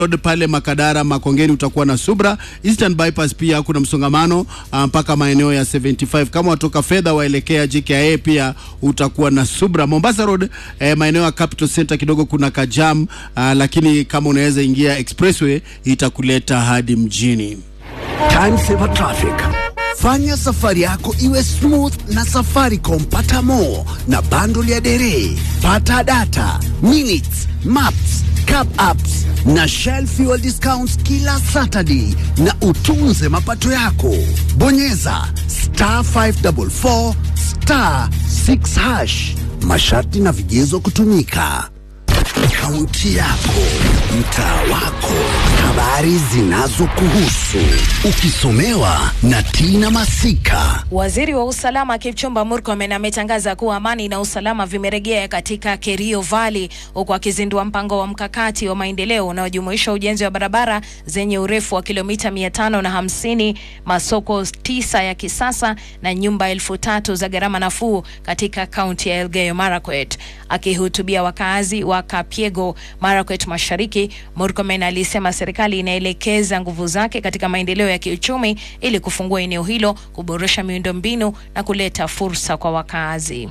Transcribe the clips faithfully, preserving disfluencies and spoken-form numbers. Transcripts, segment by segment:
Road pale Makadara Makongeni utakuwa na subra. Eastern Bypass pia kuna msongamano mpaka maeneo ya seventy-five. Kama watoka fedha waelekea J K I A pia utakuwa na subra. Mombasa Road eh, maeneo ya Capital Center kidogo kuna kajam, uh, lakini kama unaweza ingia expressway itakuleta hadi mjini. Time saver traffic. Fanya safari yako iwe smooth na Safaricom. Pata more na bundle ya dere. Pata data, minutes, maps, cab apps na Shell fuel discounts kila Saturday na utunze mapato yako. Bonyeza star five four four star six hash. Masharti na vigezo kutumika. Kaunti yako, mtaa wako, habari zinazokuhusu, ukisomewa na Tina Masika. Waziri wa usalama Kipchumba Murkomen ametangaza kuwa amani na usalama vimerejea katika Kerio Valley, huku akizindua mpango wa mkakati wa maendeleo unaojumuisha ujenzi wa barabara zenye urefu wa kilomita mia tano hamsini, masoko tisa ya kisasa na nyumba elfu tatu za gharama nafuu katika kaunti ya Elgeyo Marakwet. Akihutubia wakazi wa Kapiego, Marakwet Mashariki, Murkomen alisema serikali inaelekeza nguvu zake katika maendeleo ya kiuchumi ili kufungua eneo hilo, kuboresha miundombinu na kuleta fursa kwa wakazi.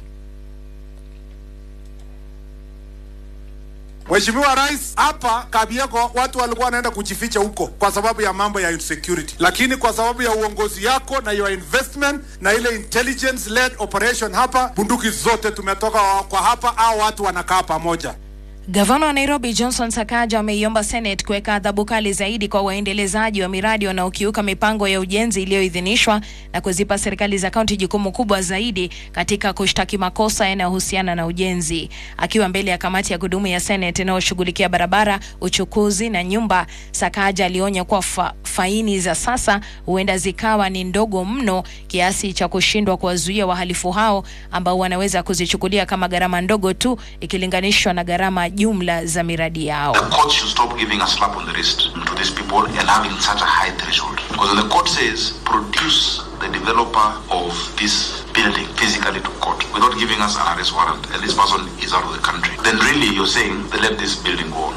Mheshimiwa Rais, hapa Kabiego watu walikuwa wanaenda kujificha huko kwa sababu ya mambo ya insecurity. Lakini kwa sababu ya uongozi yako na your investment na ile intelligence led operation hapa, bunduki zote tumetoka kwa hapa, au watu wanakaa pamoja. Gavana wa Nairobi Johnson Sakaja ameiomba Senate kuweka adhabu kali zaidi kwa waendelezaji wa miradi wanaokiuka mipango ya ujenzi iliyoidhinishwa na kuzipa serikali za kaunti jukumu kubwa zaidi katika kushtaki makosa yanayohusiana na ujenzi. Akiwa mbele ya kamati ya kudumu ya Senate inayoshughulikia barabara, uchukuzi na nyumba, Sakaja alionya kuwa fa, faini za sasa huenda zikawa ni ndogo mno kiasi cha kushindwa kuwazuia wahalifu hao ambao wanaweza kuzichukulia kama gharama ndogo tu ikilinganishwa na gharama jumla za miradi yao. The court should stop giving a slap on the wrist to these people and having such a high threshold. Because when the court says produce the developer of this building physically to court without giving us an arrest warrant and this person is out of the country, then really you're saying they let this building go on.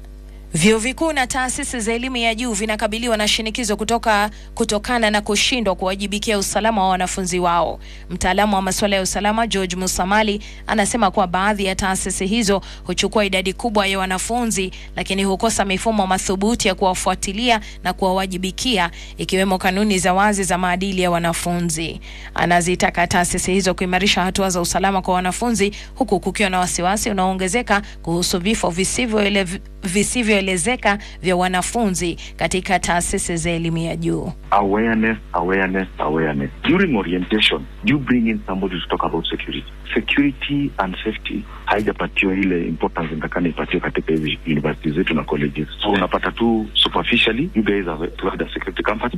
Vyuo vikuu na taasisi za elimu ya juu vinakabiliwa na shinikizo kutoka kutokana na kushindwa kuwajibikia usalama wa wanafunzi wao. Mtaalamu wa masuala ya usalama George Musamali anasema kuwa baadhi ya taasisi hizo huchukua idadi kubwa ya wanafunzi lakini hukosa mifumo madhubuti ya kuwafuatilia na kuwawajibikia, ikiwemo kanuni za wazi za maadili ya wanafunzi. Anazitaka taasisi hizo kuimarisha hatua za usalama kwa wanafunzi, huku kukiwa na wasiwasi unaoongezeka kuhusu vifo visivyo visivyoelezeka vya wanafunzi katika taasisi za elimu ya juu. Awareness, awareness, awareness. During orientation, you bring in somebody to talk about security. Security and safety haijapatiwa ile importance ndakani ipatiwa katika hizi universities zetu na colleges. So unapata tu superficially, you guys have to have the security company.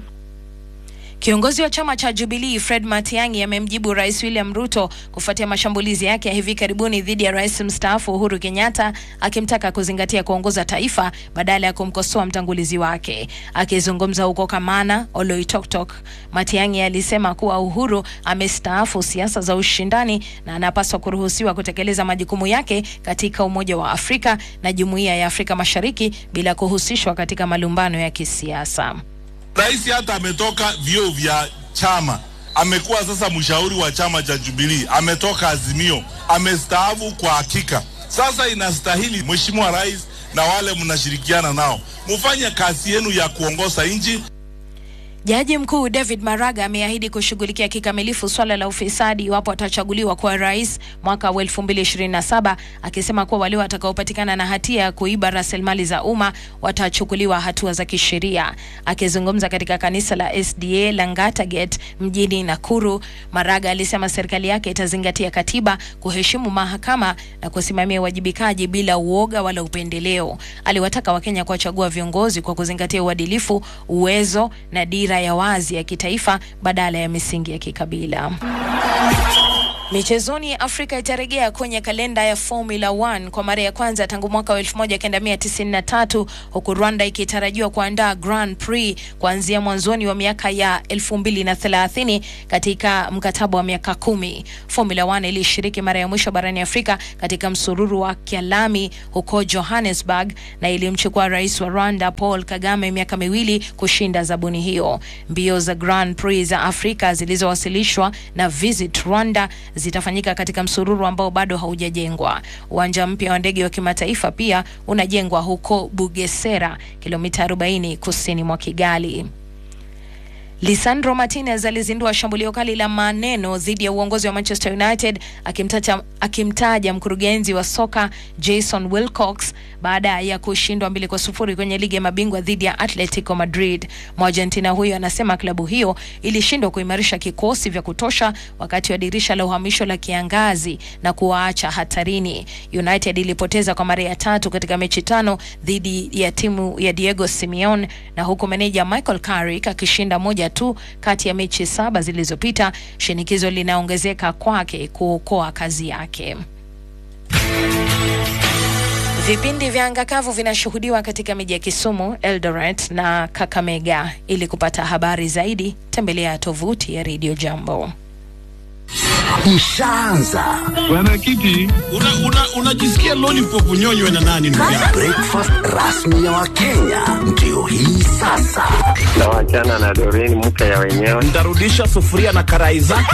Kiongozi wa chama cha Jubilee Fred Matiang'i amemjibu Rais William Ruto kufuatia mashambulizi yake ya hivi karibuni dhidi ya Rais mstaafu Uhuru Kenyatta, akimtaka kuzingatia kuongoza taifa badala ya kumkosoa mtangulizi wake. Akizungumza huko Kamana, Oloitoktok, Matiang'i alisema kuwa Uhuru amestaafu siasa za ushindani na anapaswa kuruhusiwa kutekeleza majukumu yake katika Umoja wa Afrika na Jumuiya ya Afrika Mashariki bila kuhusishwa katika malumbano ya kisiasa. Rais hata ametoka vio vya chama, amekuwa sasa mshauri wa chama cha Jubilee, ametoka Azimio, amestaafu kwa hakika. Sasa inastahili Mheshimiwa Rais na wale mnashirikiana nao mufanye kazi yenu ya kuongoza nchi. Jaji Mkuu David Maraga ameahidi kushughulikia kikamilifu swala la ufisadi iwapo atachaguliwa kwa rais mwaka wa elfu mbili ishirini na saba, akisema kuwa wale watakaopatikana na hatia ya kuiba rasilimali za umma watachukuliwa hatua za kisheria. Akizungumza katika kanisa la S D A Langata Gate mjini Nakuru, Maraga alisema serikali yake itazingatia katiba, kuheshimu mahakama na kusimamia uwajibikaji bila uoga wala upendeleo. Aliwataka Wakenya kuwachagua viongozi kwa kuzingatia uadilifu, uwezo na dira ya wazi ya kitaifa badala ya misingi ya kikabila. Michezoni, Afrika itarejea kwenye kalenda ya Formula one kwa mara ya kwanza tangu mwaka wa elfu moja kenda mia tisini na tatu, huku Rwanda ikitarajiwa kuandaa Grand Prix kuanzia mwanzoni wa miaka ya elfu mbili na thelathini katika mkataba wa miaka kumi. Formula one ilishiriki mara ya mwisho barani Afrika katika msururu wa Kialami huko Johannesburg na ilimchukua rais wa Rwanda Paul Kagame miaka miwili kushinda zabuni hiyo. Mbio za Grand Prix za Afrika zilizowasilishwa na Visit Rwanda zitafanyika katika msururu ambao bado haujajengwa. Uwanja mpya wa ndege wa kimataifa pia unajengwa huko Bugesera, kilomita arobaini kusini mwa Kigali. Lisandro Martinez alizindua shambulio kali la maneno dhidi ya uongozi wa Manchester United akimtaja akimtaja mkurugenzi wa soka Jason Wilcox baada ya kushindwa mbili kwa sufuri kwenye ligi ya mabingwa dhidi ya Atletico Madrid. Argentina huyo anasema klabu hiyo ilishindwa kuimarisha kikosi vya kutosha wakati wa dirisha la uhamisho la kiangazi na kuwaacha hatarini. United ilipoteza kwa mara ya tatu katika mechi tano dhidi ya timu ya Diego Simeone, na huku meneja Michael Carrick akishinda moja tu kati ya mechi saba zilizopita. Shinikizo linaongezeka kwake kuokoa kazi yake. Vipindi vya anga kavu vinashuhudiwa katika miji ya Kisumu, Eldoret na Kakamega. Ili kupata habari zaidi, tembelea tovuti ya Radio Jambo. Ishaanza Bwana Kiti, unajisikia una, una lollipop nyonywe na nani ndugu yangu? Breakfast rasmi ya Wakenya ndio hii sasa. Na wachana na Doreen mke ya wenyewe. Nitarudisha sufuria na karai zake.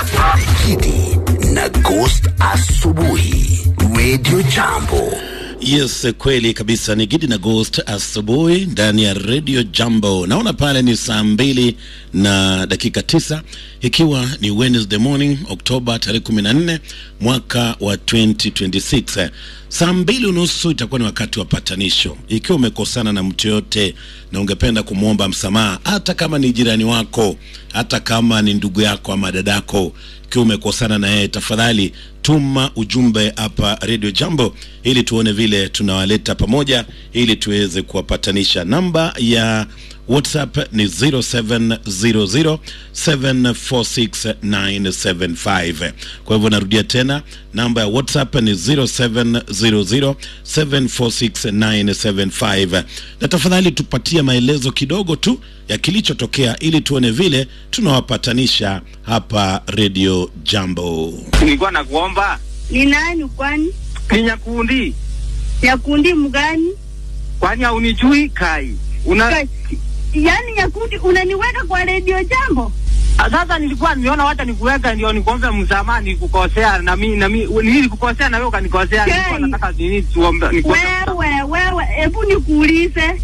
Kiti na Ghost asubuhi, Radio Jambo. Yes, kweli kabisa, ni Gidi na Ghost asubuhi ndani ya Radio Jambo. Naona pale ni saa mbili na dakika tisa, ikiwa ni Wednesday morning, Oktoba tarehe kumi na nne mwaka wa twenty twenty-six. Saa mbili unusu itakuwa ni wakati wa patanisho. Ikiwa umekosana na mtu yote na ungependa kumuomba msamaha, hata kama ni jirani wako, hata kama ni ndugu yako ama dadako, ikiwa umekosana na yeye, tafadhali tuma ujumbe hapa Radio Jambo ili tuone vile tunawaleta pamoja ili tuweze kuwapatanisha. Namba ya WhatsApp ni zero seven zero zero seven four six nine seven five. Kwa hivyo narudia tena, namba ya WhatsApp ni zero seven zero zero seven four six nine seven five. Na tafadhali tupatie maelezo kidogo tu ya kilichotokea ili tuone vile tunawapatanisha hapa Radio Jambo. Nilikuwa nakuomba. Ni nani kwani? Ni Nyakundi. Nyakundi mgani? Kwani haunijui Kai? Una Kai. Yaani Nyakundi unaniweka kwa Radio Jambo? Sasa nilikuwa nimeona wacha nikuweka ndio nikuombe msamaha, nikukosea na mimi na mimi nilikukosea na wewe ukanikosea. Nilikuwa nataka nini tuombe nikuombe. Wewe wewe hebu nikuulize.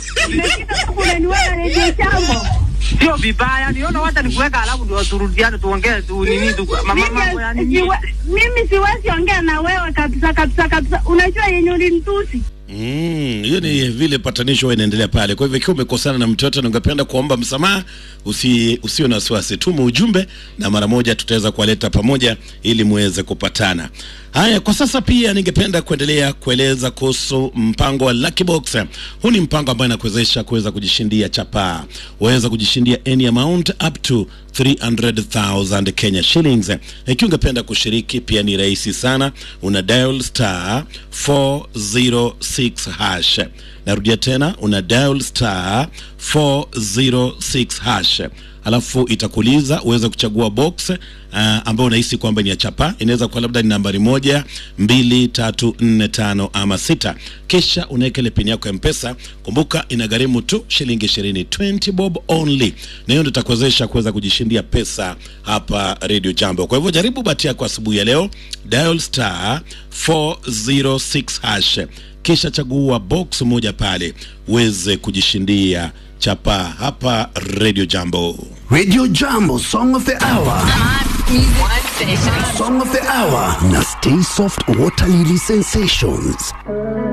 Unaniweka Radio Jambo? Sio vibaya, niona wacha nikuweka alafu ndio turudiane tuongee tu nini tu mama mambo ya nini. Mimi siwezi ongea na wewe kabisa kabisa kabisa. Unajua yenye ulinitusi. Mm, hiyo ni vile patanisho inaendelea pale. Kwa hivyo ikiwa umekosana na mtoto na ungependa kuomba msamaha, usi usio na wasiwasi, tuma ujumbe na mara moja tutaweza kuwaleta pamoja ili muweze kupatana. Haya, kwa sasa pia ningependa kuendelea kueleza kuhusu mpango wa Lucky Box. Huu ni mpango ambao unakuwezesha kuweza kujishindia chapa. Waweza kujishindia any amount up to three hundred thousand Kenya shillings. Ikiwa ungependa kushiriki pia ni rahisi sana. Una dial star four zero six hash. Narudia tena, una dial star four zero six hash. Alafu itakuuliza uweze kuchagua box uh, ambayo unahisi kwamba ni ya chapa. Inaweza kuwa labda ni nambari moja, mbili, tatu, nne, tano ama sita. Kisha unaweka ile pini yako ya M-Pesa. Kumbuka inagharimu tu shilingi ishirini, twenty bob only. Na hiyo ndio itakuwezesha kuweza kujishindia pesa hapa Radio Jambo. Kwa hivyo jaribu bahati yako asubuhi ya leo, dial star four zero six hash. Kisha chagua box moja pale uweze kujishindia chapa hapa Radio Jambo. Radio Jambo, Song of the Hour. Song of the Hour na Stay Soft Water Lily Sensations.